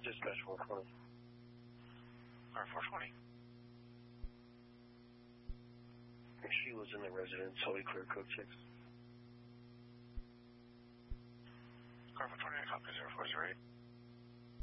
Dispatch 420. Car 420. She was in the residence, Holy Clear, code 6. Car 420, copy 0408.